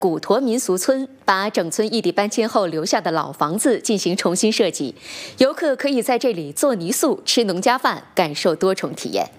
古陀民俗村把整村异地搬迁后留下的老房子进行重新设计，游客可以在这里做泥塑、吃农家饭，感受多重体验。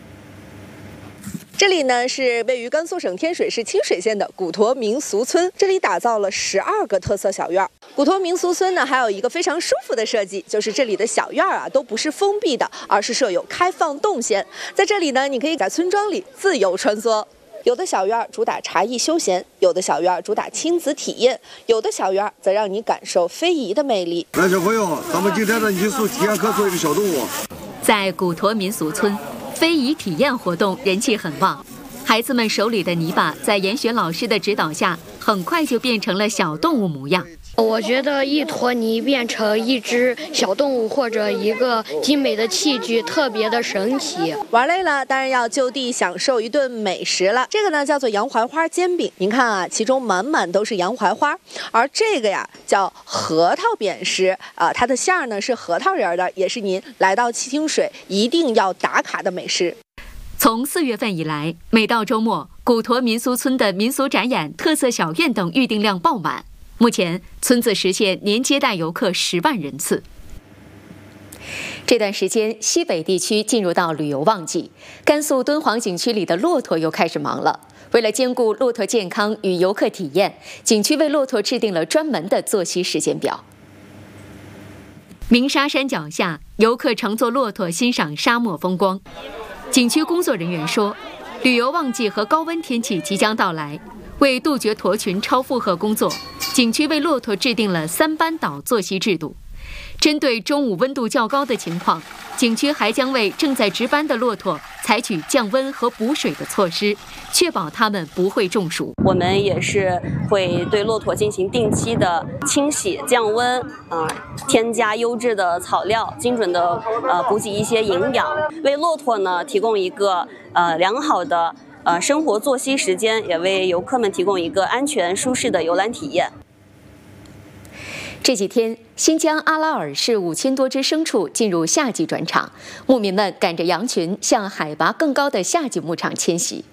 这里呢是位于甘肃省天水市清水县的古陀民俗村，这里打造了12个特色小院。古陀民俗村呢还有一个非常舒服的设计，就是这里的小院都不是封闭的，而是设有开放动线。在这里呢，你可以在村庄里自由穿梭。有的小院主打茶艺休闲，有的小院主打亲子体验，有的小院则让你感受非遗的魅力。 来，小朋友，咱们今天的泥塑体验课做一个小动物。 在古陀民俗村，非遗体验活动人气很旺，孩子们手里的泥巴在严雪老师的指导下，很快就变成了小动物模样。 我觉得一坨泥变成一只小动物或者一个精美的器具，特别的神奇。 玩累了，当然要就地享受一顿美食了。这个呢叫做洋槐花煎饼，您看啊，其中满满都是洋槐花。而这个呀叫核桃扁食它的馅儿呢是核桃仁的，也是您来到清水一定要打卡的美食。 从4月份以来，每到周末，古陀民俗村的民俗展演、特色小院等预订量爆满。目前，村子实现年接待游客10万人次。这段时间，西北地区进入到旅游旺季，甘肃敦煌景区里的骆驼又开始忙了。为了兼顾骆驼健康与游客体验，景区为骆驼制定了专门的作息时间表。鸣沙山脚下，游客乘坐骆驼欣赏沙漠风光。景区工作人员说，旅游旺季和高温天气即将到来，为杜绝驼群超负荷工作，景区为骆驼制定了3班倒作息制度。针对中午温度较高的情况，景区还将为正在值班的骆驼采取降温和补水的措施，确保它们不会中暑。 我们也是会对骆驼进行定期的清洗、降温，添加优质的草料，精准的补给一些营养，为骆驼呢提供一个良好的生活作息时间，也为游客们提供一个安全舒适的游览体验。 这几天，新疆阿拉尔市5000多只牲畜进入夏季转场，牧民们赶着羊群向海拔更高的夏季牧场迁徙。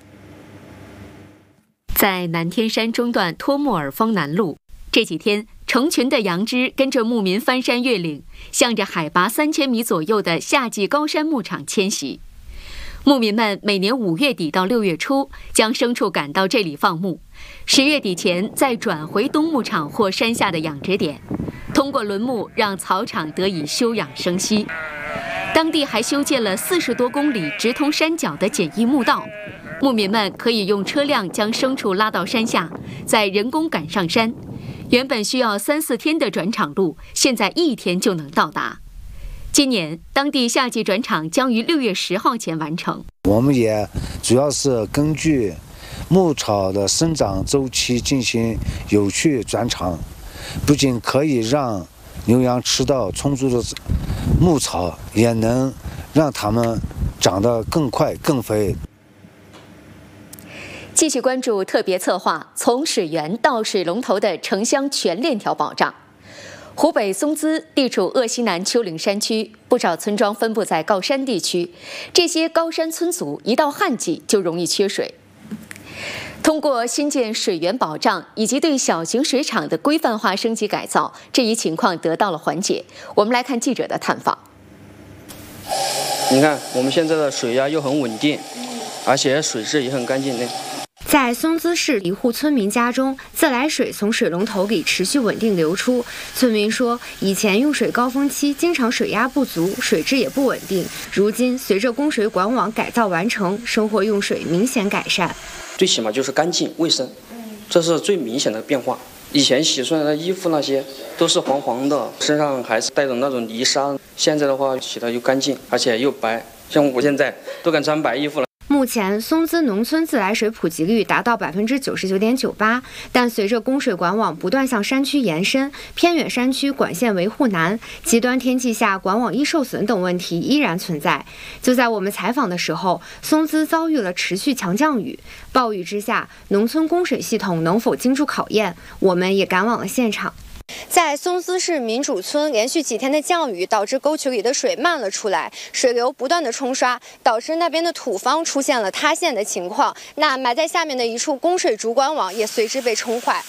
在南天山中段托木尔峰南路，这几天成群的羊只跟着牧民翻山越岭，向着海拔3000米左右的夏季高山牧场迁徙。牧民们每年5月底到6月初将牲畜赶到这里放牧，10月底前再转回冬牧场或山下的养殖点，通过轮牧让草场得以休养生息。当地还修建了40多公里直通山脚的简易牧道，牧民们可以用车辆将牲畜拉到山下，再人工赶上山。原本需要3、4天的转场路，现在1天就能到达。今年当地夏季转场将于6月10号前完成。 我们也主要是根据牧草的生长周期进行有序转场，不仅可以让牛羊吃到充足的牧草，也能让它们长得更快更肥。 继续关注特别策划从水源到水龙头的城乡全链条保障。湖北松滋地处鄂西南丘陵山区，不少村庄分布在高山地区，这些高山村族一到旱季就容易缺水。通过新建水源保障以及对小型水厂的规范化升级改造，这一情况得到了缓解。我们来看记者的探访。 你看，我们现在的水压又很稳定，而且水质也很干净。 在松滋市一户村民家中，自来水从水龙头里持续稳定流出。村民说，以前用水高峰期经常水压不足，水质也不稳定。如今随着供水管网改造完成，生活用水明显改善。 最起码就是干净卫生，这是最明显的变化。以前洗出来的衣服那些都是黄黄的，身上还是带着那种泥沙。现在的话，洗得又干净，而且又白，像我现在都敢穿白衣服了。 目前，松滋农村自来水普及率达到99.98%，但随着供水管网不断向山区延伸，偏远山区管线维护难，极端天气下管网易受损等问题依然存在。就在我们采访的时候，松滋遭遇了持续强降雨，暴雨之下，农村供水系统能否经住考验？我们也赶往了现场。在松滋市民主村，连续几天的降雨导致沟渠里的水漫了出来，水流不断的冲刷，导致那边的土方出现了塌陷的情况。那埋在下面的一处供水主管网也随之被冲坏。